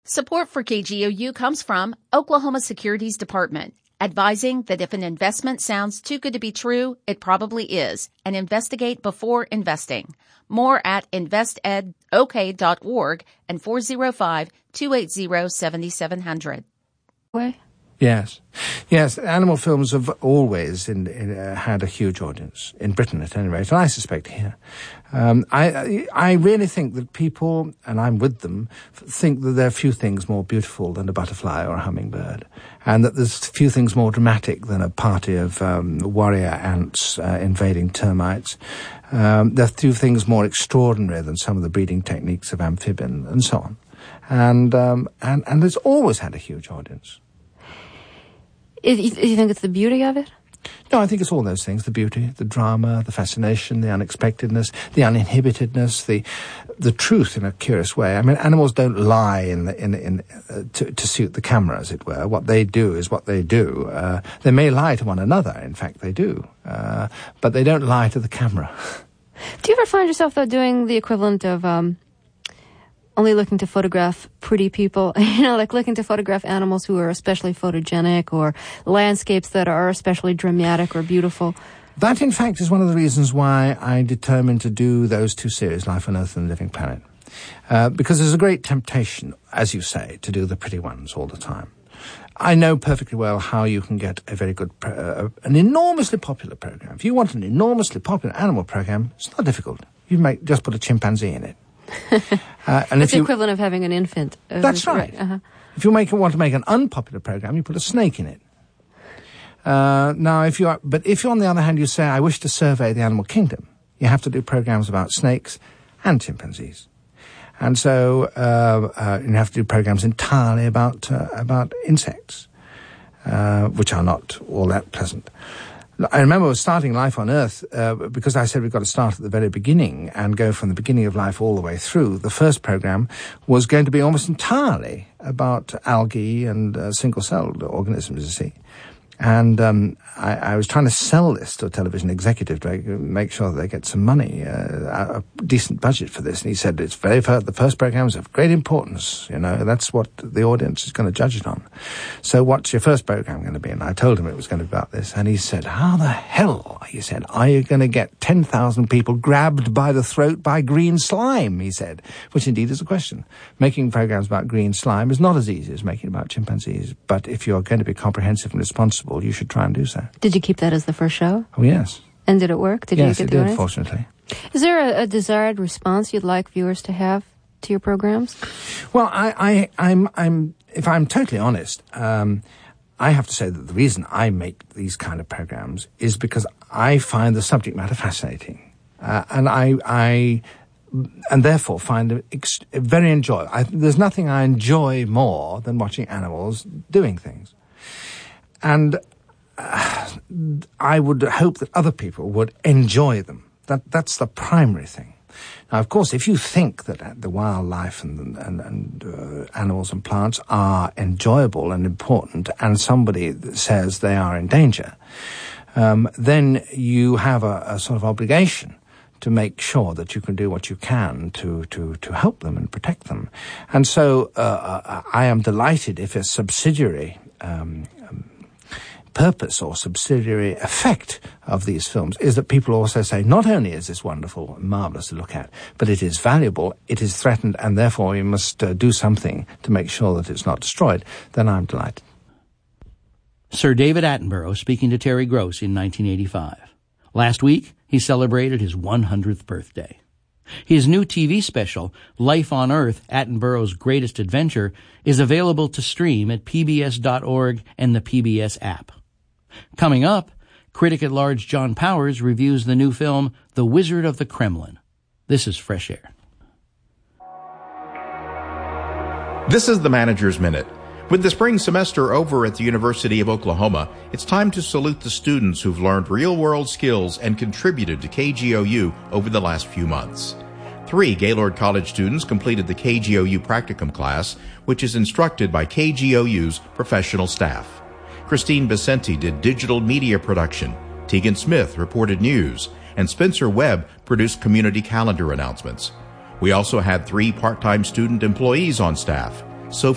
Support for KGOU comes from Oklahoma Securities Department, advising that if an investment sounds too good to be true, it probably is, and investigate before investing. More at investedok.org and 405-280-7700. Yes. Animal films have always had a huge audience, in Britain at any rate, and I suspect here. I really think that people, and I'm with them, think that there are few things more beautiful than a butterfly or a hummingbird, and that there's few things more dramatic than a party of warrior ants invading termites. There are few things more extraordinary than some of the breeding techniques of amphibian, and so on. And it's always had a huge audience. You think it's the beauty of it? No, I think it's all those things: the beauty, the drama, the fascination, the unexpectedness, the uninhibitedness, the truth in a curious way. I mean, animals don't lie to suit the camera, as it were. What they do is what they do. They may lie to one another. In fact, they do, but they don't lie to the camera. Do you ever find yourself, though, doing the equivalent of only looking to photograph pretty people, like looking to photograph animals who are especially photogenic, or landscapes that are especially dramatic or beautiful? That, in fact, is one of the reasons why I determined to do those two series, Life on Earth and The Living Planet. Because there's a great temptation, as you say, to do the pretty ones all the time. I know perfectly well how you can get a very good, an enormously popular program. If you want an enormously popular animal program, it's not difficult. Just put a chimpanzee in it. And it's the equivalent of having an infant. That's right. Uh-huh. If you want to make an unpopular program, you put a snake in it. Now, if you on the other hand, you say, I wish to survey the animal kingdom, you have to do programs about snakes and chimpanzees. And so you have to do programs entirely about insects, which are not all that pleasant. I remember starting Life on Earth, because I said we've got to start at the very beginning and go from the beginning of life all the way through. The first program was going to be almost entirely about algae and single-celled organisms, you see. And I was trying to sell this to a television executive to make sure that they get some money, a decent budget for this. And he said, the first program is of great importance. That's what the audience is going to judge it on. So what's your first program going to be? And I told him it was going to be about this. And he said, how the hell, he said, are you going to get 10,000 people grabbed by the throat by green slime? He said, which indeed is a question. Making programs about green slime is not as easy as making about chimpanzees. But if you're going to be comprehensive and responsible, you should try and do so. Did you keep that as the first show? Oh, yes. And did it work? Yes, it did, fortunately. Is there a desired response you'd like viewers to have to your programs? Well, I'm if I'm totally honest, I have to say that the reason I make these kind of programs is because I find the subject matter fascinating. And I therefore find it very enjoyable. There's nothing I enjoy more than watching animals doing things. And I would hope that other people would enjoy them. That's the primary thing. Now, of course, if you think that the wildlife and animals and plants are enjoyable and important, and somebody says they are in danger, then you have a sort of obligation to make sure that you can do what you can to help them and protect them. And so I am delighted if a subsidiary purpose or subsidiary effect of these films is that people also say, not only is this wonderful and marvellous to look at, but it is valuable, it is threatened, and therefore we must do something to make sure that it's not destroyed, then I'm delighted. Sir David Attenborough speaking to Terry Gross in 1985. Last week, he celebrated his 100th birthday. His new TV special, Life on Earth, Attenborough's Greatest Adventure, is available to stream at pbs.org and the PBS app. Coming up, critic-at-large John Powers reviews the new film, The Wizard of the Kremlin. This is Fresh Air. This is the Manager's Minute. With the spring semester over at the University of Oklahoma, it's time to salute the students who've learned real-world skills and contributed to KGOU over the last few months. 3 Gaylord College students completed the KGOU practicum class, which is instructed by KGOU's professional staff. Christine Vicente did digital media production, Tegan Smith reported news, and Spencer Webb produced community calendar announcements. We also had 3 part-time student employees on staff.